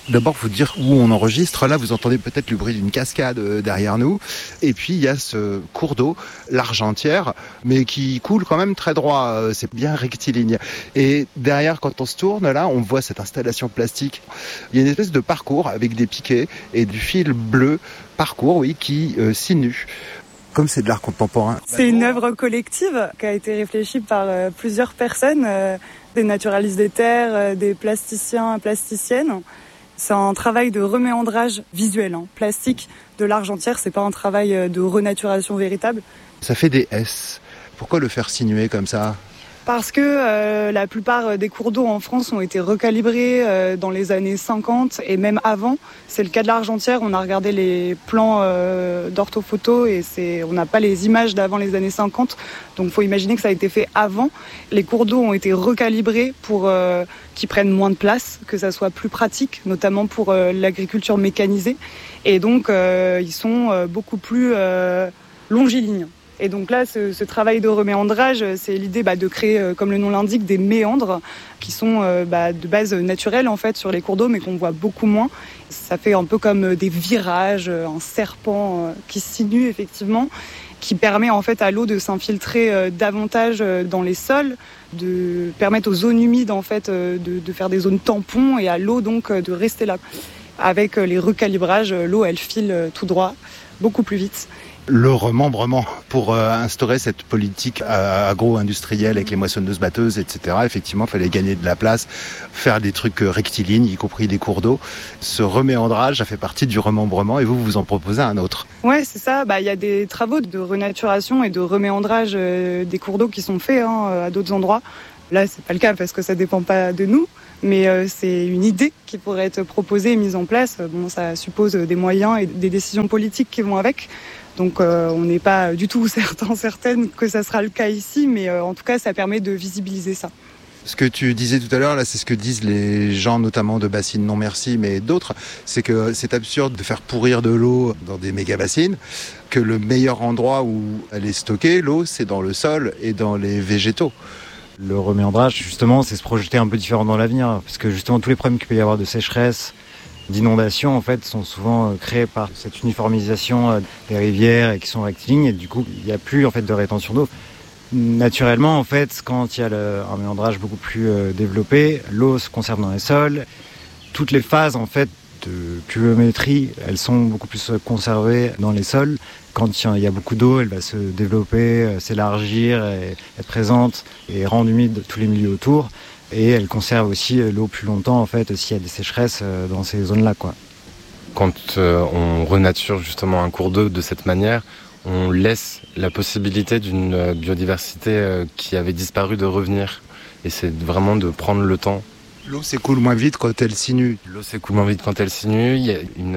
D'abord, vous dire où on enregistre. Là, vous entendez peut-être le bruit d'une cascade derrière nous. Et puis, il y a ce cours d'eau, l'Argentière, mais qui coule quand même très droit. C'est bien rectiligne. Et derrière, quand on se tourne, là, on voit cette installation plastique. Il y a une espèce de parcours avec des piquets et du fil bleu. Parcours, oui, qui sinue. Comme c'est de l'art contemporain. C'est une œuvre collective qui a été réfléchie par plusieurs personnes, des naturalistes des terres, des plasticiens, plasticiennes. C'est un travail de reméandrage visuel, plastique de l'Argentière. C'est pas un travail de renaturation véritable. Ça fait des S. Pourquoi le faire sinuer comme ça ? Parce que la plupart des cours d'eau en France ont été recalibrés dans les années 50 et même avant. C'est le cas de l'Argentière. On a regardé les plans d'orthophoto et on n'a pas les images d'avant les années 50. Donc il faut imaginer que ça a été fait avant. Les cours d'eau ont été recalibrés pour qu'ils prennent moins de place, que ça soit plus pratique, notamment pour l'agriculture mécanisée. Et donc ils sont beaucoup plus longilignes. Et donc là, ce travail de reméandrage, c'est l'idée de créer, comme le nom l'indique, des méandres qui sont de base naturelle en fait sur les cours d'eau, mais qu'on voit beaucoup moins. Ça fait un peu comme des virages, un serpent qui sinue effectivement, qui permet en fait à l'eau de s'infiltrer davantage dans les sols, de permettre aux zones humides en fait de faire des zones tampons et à l'eau donc de rester là. Avec les recalibrages, l'eau elle file tout droit, beaucoup plus vite. Le remembrement pour instaurer cette politique agro-industrielle avec les moissonneuses-batteuses, etc. Effectivement, il fallait gagner de la place, faire des trucs rectilignes, y compris des cours d'eau. Ce reméandrage, ça fait partie du remembrement et vous en proposez un autre. Ouais, c'est ça. Il y a des travaux de renaturation et de reméandrage des cours d'eau qui sont faits à d'autres endroits. Là, c'est pas le cas parce que ça dépend pas de nous. Mais c'est une idée qui pourrait être proposée et mise en place. Bon, ça suppose des moyens et des décisions politiques qui vont avec. Donc on n'est pas du tout certaine que ça sera le cas ici, mais en tout cas ça permet de visibiliser ça. Ce que tu disais tout à l'heure, là, c'est ce que disent les gens notamment de Bassines Non Merci, mais d'autres, c'est que c'est absurde de faire pourrir de l'eau dans des méga-bassines, que le meilleur endroit où elle est stockée, l'eau, c'est dans le sol et dans les végétaux. Le reméandrage, justement, c'est se projeter un peu différent dans l'avenir, parce que justement tous les problèmes qu'il peut y avoir de sécheresse, d'inondations en fait sont souvent créés par cette uniformisation des rivières et qui sont rectilignes et du coup il n'y a plus en fait de rétention d'eau. Naturellement en fait quand il y a un méandrage beaucoup plus développé, l'eau se conserve dans les sols. Toutes les phases en fait de pluviométrie, elles sont beaucoup plus conservées dans les sols. Quand il y a beaucoup d'eau, elle va se développer, s'élargir, et être présente et rendre humide tous les milieux autour. Et elle conserve aussi l'eau plus longtemps en fait s'il y a des sécheresses dans ces zones-là, quoi. Quand on renature justement un cours d'eau de cette manière, on laisse la possibilité d'une biodiversité qui avait disparu de revenir. Et c'est vraiment de prendre le temps. L'eau s'écoule moins vite quand elle sinue. L'eau s'écoule moins vite quand elle sinue. Il y a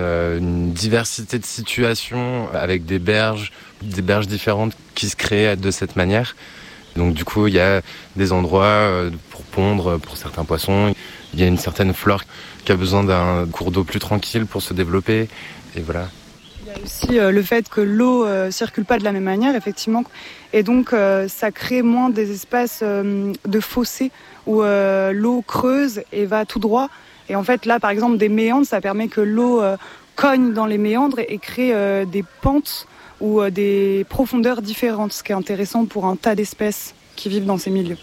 une diversité de situations avec des berges différentes qui se créent de cette manière. Donc du coup, il y a des endroits pour pondre pour certains poissons. Il y a une certaine flore qui a besoin d'un cours d'eau plus tranquille pour se développer. Et voilà. Il y a aussi le fait que l'eau circule pas de la même manière, effectivement. Et donc, ça crée moins des espaces de fossés où l'eau creuse et va tout droit. Et en fait, là, par exemple, des méandres, ça permet que l'eau cogne dans les méandres et crée des pentes ou des profondeurs différentes, ce qui est intéressant pour un tas d'espèces qui vivent dans ces milieux.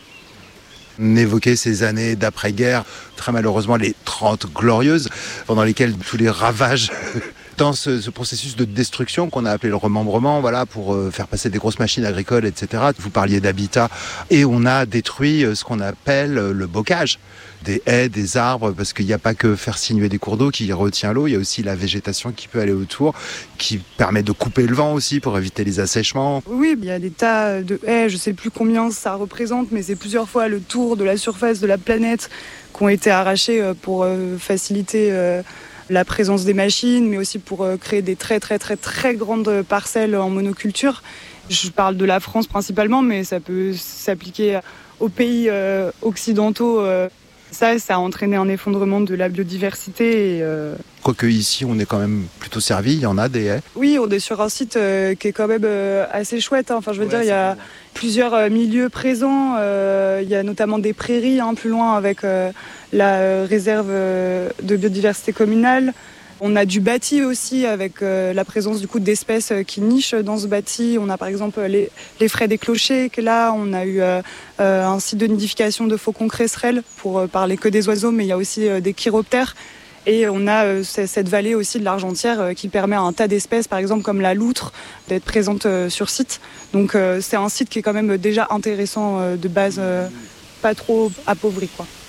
On évoquait ces années d'après-guerre, très malheureusement les 30 glorieuses, pendant lesquelles tous les ravages dans ce processus de destruction qu'on a appelé le remembrement, voilà, pour faire passer des grosses machines agricoles, etc. Vous parliez d'habitat, et on a détruit ce qu'on appelle le bocage, des haies, des arbres, parce qu'il n'y a pas que faire sinuer des cours d'eau qui retient l'eau, il y a aussi la végétation qui peut aller autour, qui permet de couper le vent aussi pour éviter les assèchements. Oui, il y a des tas de haies, je ne sais plus combien ça représente, mais c'est plusieurs fois le tour de la surface de la planète qui ont été arrachées pour faciliter la présence des machines, mais aussi pour créer des très très très très grandes parcelles en monoculture. Je parle de la France principalement, mais ça peut s'appliquer aux pays occidentaux. Ça a entraîné un effondrement de la biodiversité. Quoique ici, on est quand même plutôt servi, il y en a des haies. Oui, on est sur un site qui est quand même assez chouette. Enfin, je veux dire, il y a plusieurs milieux présents. Il y a notamment des prairies plus loin avec la réserve de biodiversité communale. On a du bâti aussi avec la présence du coup d'espèces qui nichent dans ce bâti. On a par exemple les frais des clochers qui est là. On a eu un site de nidification de faucons cresserelles pour parler que des oiseaux, mais il y a aussi des chiroptères. Et on a cette vallée aussi de l'Argentière qui permet à un tas d'espèces, par exemple comme la loutre, d'être présente sur site. Donc c'est un site qui est quand même déjà intéressant de base, pas trop appauvri, quoi.